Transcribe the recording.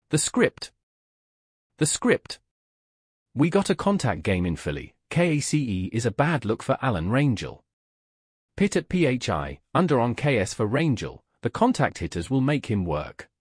The script. The script. We got a contact game in Philly. KACE is a bad look for Alan Rangel. Pitt at PHI, under on KS for Rangel, the contact hitters will make him work.